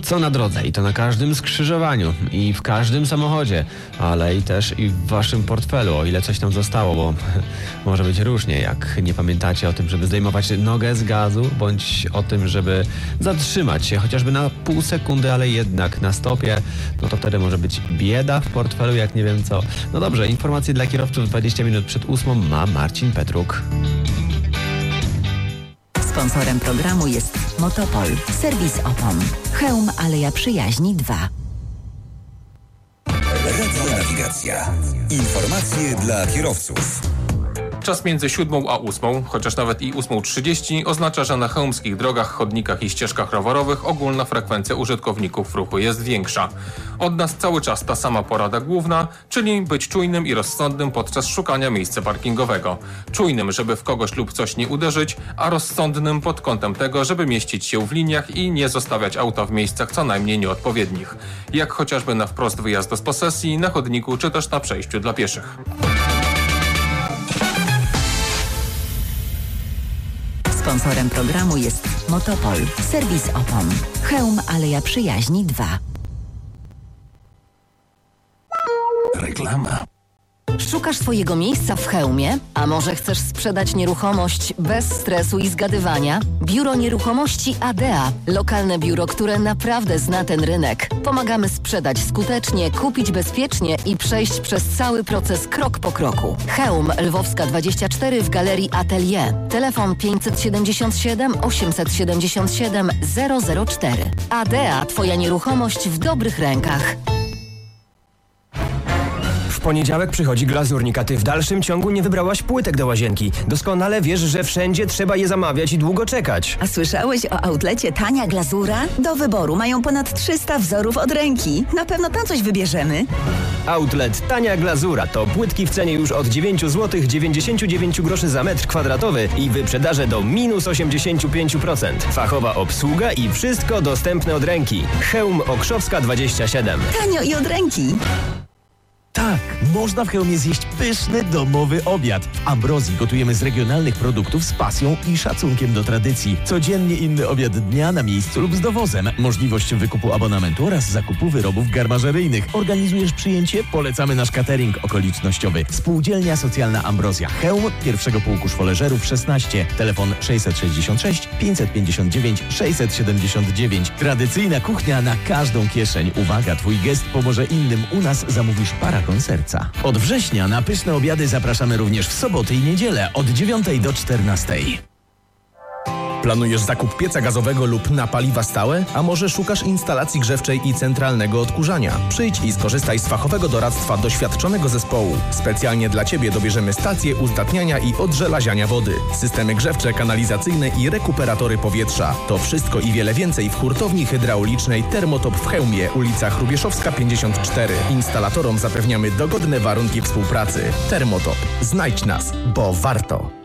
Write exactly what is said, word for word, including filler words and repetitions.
Co na drodze i to na każdym skrzyżowaniu i w każdym samochodzie, ale i też i w waszym portfelu, o ile coś tam zostało, bo może być różnie, jak nie pamiętacie o tym, żeby zdejmować nogę z gazu, bądź o tym, żeby zatrzymać się chociażby na pół sekundy, ale jednak na stopie, no to wtedy może być bieda w portfelu, jak nie wiem co. No dobrze, informacje dla kierowców dwadzieścia minut przed ósmą ma Marcin Petruk. Sponsorem programu jest Motopol, serwis opon. Chełm Aleja Przyjaźni dwa. Radio Nawigacja. Informacje dla kierowców. Czas między siódmą a ósmą, chociaż nawet i ósmą trzydzieści, oznacza, że na chełmskich drogach, chodnikach i ścieżkach rowerowych ogólna frekwencja użytkowników ruchu jest większa. Od nas cały czas ta sama porada główna, czyli być czujnym i rozsądnym podczas szukania miejsca parkingowego. Czujnym, żeby w kogoś lub coś nie uderzyć, a rozsądnym pod kątem tego, żeby mieścić się w liniach i nie zostawiać auta w miejscach co najmniej nieodpowiednich. Jak chociażby na wprost wyjazdu z posesji, na chodniku czy też na przejściu dla pieszych. Sponsorem programu jest Motopol, serwis opon. Chełm Aleja Przyjaźni dwa. Reklama. Szukasz swojego miejsca w Chełmie? A może chcesz sprzedać nieruchomość bez stresu i zgadywania? Biuro Nieruchomości Adea. Lokalne biuro, które naprawdę zna ten rynek. Pomagamy sprzedać skutecznie, kupić bezpiecznie i przejść przez cały proces krok po kroku. Chełm, Lwowska dwadzieścia cztery w Galerii Atelier. Telefon pięćset siedemdziesiąt siedem osiemset siedemdziesiąt siedem zero zero cztery. Adea, twoja nieruchomość w dobrych rękach. W poniedziałek przychodzi glazurnik, a ty w dalszym ciągu nie wybrałaś płytek do łazienki. Doskonale wiesz, że wszędzie trzeba je zamawiać i długo czekać. A słyszałeś o outlecie Tania Glazura? Do wyboru mają ponad trzysta wzorów od ręki. Na pewno tam coś wybierzemy. Outlet Tania Glazura to płytki w cenie już od dziewięć złotych dziewięćdziesiąt dziewięć groszy za metr kwadratowy i wyprzedaże do minus osiemdziesiąt pięć procent. Fachowa obsługa i wszystko dostępne od ręki. Chełm Okrzowska dwadzieścia siedem. Tanio i od ręki. Tak, można w Chełmie zjeść pyszny, domowy obiad. W Ambrozji gotujemy z regionalnych produktów z pasją i szacunkiem do tradycji. Codziennie inny obiad dnia na miejscu lub z dowozem. Możliwość wykupu abonamentu oraz zakupu wyrobów garmażeryjnych. Organizujesz przyjęcie? Polecamy nasz catering okolicznościowy. Spółdzielnia Socjalna Ambrozja Chełm, pierwszego pułku szwoleżerów szesnaście. Telefon sześćset sześćdziesiąt sześć pięćset pięćdziesiąt dziewięć sześćset siedemdziesiąt dziewięć. Tradycyjna kuchnia na każdą kieszeń. Uwaga, twój gest pomoże innym. U nas zamówisz para serca. Od września na pyszne obiady zapraszamy również w soboty i niedzielę od dziewiątej do czternastej. Planujesz zakup pieca gazowego lub na paliwa stałe? A może szukasz instalacji grzewczej i centralnego odkurzania? Przyjdź i skorzystaj z fachowego doradztwa doświadczonego zespołu. Specjalnie dla Ciebie dobierzemy stacje uzdatniania i odżelaziania wody, systemy grzewcze, kanalizacyjne i rekuperatory powietrza. To wszystko i wiele więcej w hurtowni hydraulicznej Termotop w Chełmie, ulica Hrubieszowska pięćdziesiąt cztery. Instalatorom zapewniamy dogodne warunki współpracy. Termotop. Znajdź nas, bo warto.